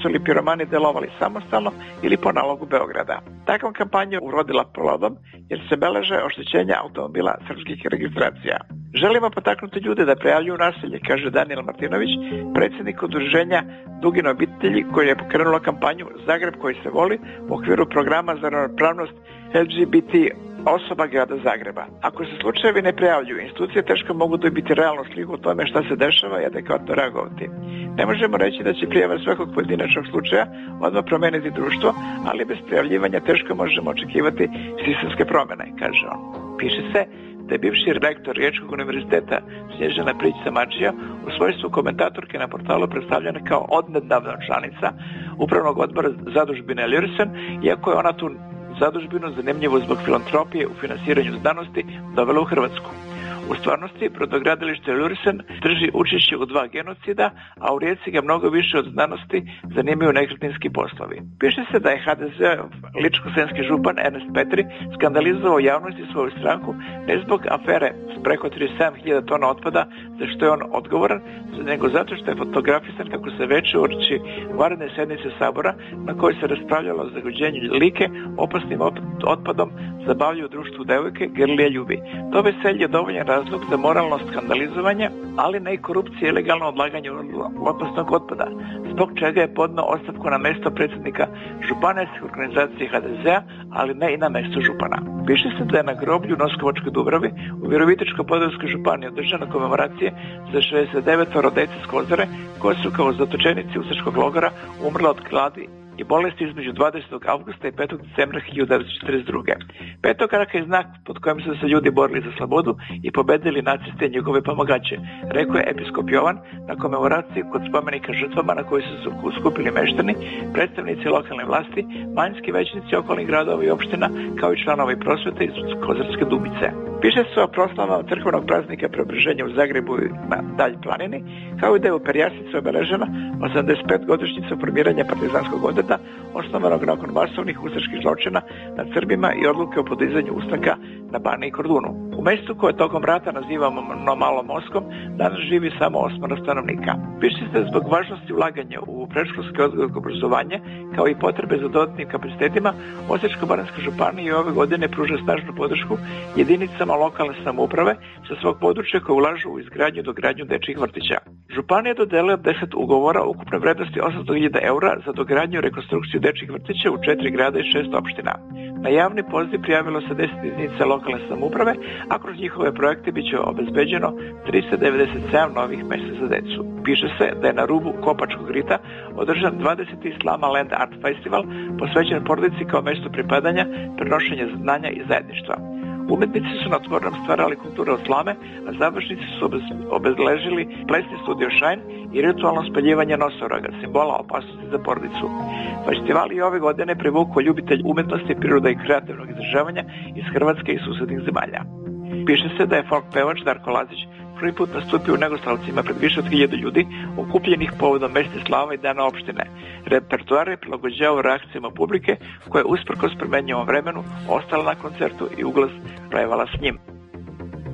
su li piromani delovali samostalno ili po nalogu Beograda. Takva kampanja urodila plodom jer se beleže oštećenja automobila srpskih registracija. Želimo potaknuti ljude da prijavljuju nasilje, kaže Danijel Martinović, predsjednik udruženja Dugine obitelji koji je pokrenula kampanju Zagreb koji se voli u okviru programa za ravnopravnost LGBT osoba grada Zagreba. Ako se slučajevi ne prijavljuju, institucije teško mogu dobiti realnu sliku o tome šta se dešava i adekvatno reagovati. Ne možemo reći da će prijava svakog pojedinačnog slučaja odmah promeniti društvo, ali bez prijavljivanja teško možemo očekivati sistemske promjene, kaže on. Piše se da je bivši rektor Riječkog univerziteta Snježana Prijić-Samačija u svojstvu komentatorke na portalu predstavljena kao odnedavna članica upravnog odbora zadužbine Lürsen, iako je ona tu zadužbinu zanimljivo zbog filantropije u finansiranju znanosti dovela u Hrvatsku. U stvarnosti, brodogradilište Lürsen drži učešće u 2 genocida, a u Rijeci ga mnogo više od znanosti zanimaju nekretninski poslovi. Piše se da je HDZ ličko-senjski župan Ernest Petri skandalizovao javnosti svoju stranku ne zbog afere s preko 37.000 tona otpada, za što je on odgovoran, nego zato što je fotografisan kako se veče uoči vanredne sjednice Sabora na kojoj se raspravljalo o zagađenju Like opasnim otpadom zabavljaju u društvu devojke Grlije Ljubi. To veselje je dovoljan razlog za moralno skandalizovanje, ali ne i korupcije i legalno odlaganje opasnog otpada, zbog čega je podneo ostavku na mjesto predsjednika županijske organizacije HDZ-a, ali ne i na mjesto župana. Piše se da je na groblju u Noskovačkoj Dubravi u Virovitičko-podravskoj županiji održana komemoracije za 69 dece s Kozare koji su kao zatočenici ustaškog logora umrla od gladi i bolesti između 20. augusta i 5. decembra 1942. Petokraka je znak pod kojim su se ljudi borili za slobodu i pobedili naciste i njegove pomagače, rekao je episkop Jovan na komemoraciji kod spomenika žrtvama na koji su se skupili meštani, predstavnici lokalne vlasti, manjinski većnici okolnih gradova i opština, kao i članovi prosvete iz Kozarske Dubice. Piše se o proslavama crkvenog praznika Preobraženja u Zagrebu i na Dalj planini, kao i da je u Perjasnici obeležena 85 godišnjica formiranja partizanskog odreda, osnovanog nakon masovnih ustaških zločina nad Srbima i odluke o podizanju ustanka na Baniji i Kordunu. U mjestu koje tokom rata nazivamo Malom Moskom, danas živi samo 8 stanovnika. Piše se zbog važnosti ulaganja u predškolski odgoj i obrazovanje, kao i potrebe za dodatnim kapacitetima, Osječko-baranjska županija ove godine pruža snažnu podršku jedinicama lokalne samouprave sa svog područja koje ulažu u izgradnju i dogradnju dečjih vrtića. Županija dodelila 10 ugovora ukupne vrednosti 800.000 eura za dogradnju i rekonstrukciju dečjih vrtića u 4 grada i 6 opština. Na javni poziv prijavilo se 10 jedinica lokalne samouprave, a kroz njihove projekte bit će obezbeđeno 397 novih mjesta za decu. Piše se da je na rubu Kopačkog rita održan 20. Slama Land Art Festival posvećen porodici kao mjestu pripadanja, prenošenja znanja i zajedništva. Umetnici su na otvorenom stvarali kulturu od slame, a završnici su obezležili plesni studio Shine i ritualno spaljivanje nosoroga, simbola opasnosti za porodicu. Festival je ove godine privukao ljubitelj umetnosti, priroda i kreativnog izražavanja iz Hrvatske i susednih zemalja. Piše se da je folk pevač Darko Lazić prvi put nastupio u Negoslavcima pred više od 1000 ljudi okupljenih povodom mesne slave i dana opštine. Repertoar je prilagođavao reakcijama publike koja je usprkos promenjivom vremenu ostala na koncertu i uglas plevala s njim.